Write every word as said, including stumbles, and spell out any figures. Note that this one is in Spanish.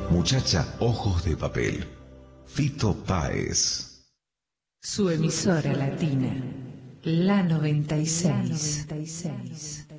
Muchacha ojos de papel. Fito Páez. Su emisora latina, la noventa y seis.